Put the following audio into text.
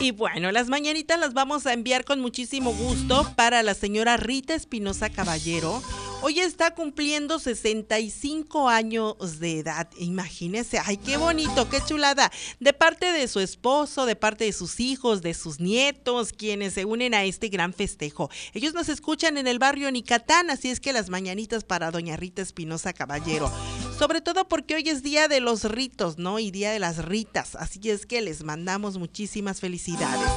Y bueno, las mañanitas las vamos a enviar con muchísimo gusto para la señora Rita Espinosa Caballero. Hoy está cumpliendo 65 años de edad. Imagínense, ay, qué bonito, qué chulada. De parte de su esposo, de parte de sus hijos, de sus nietos, quienes se unen a este gran festejo. Ellos nos escuchan en el barrio Nicatán, así es que las mañanitas para doña Rita Espinosa Caballero. Sobre todo porque hoy es día de los ritos, ¿no? Y día de las ritas. Así es que les mandamos muchísimas felicidades.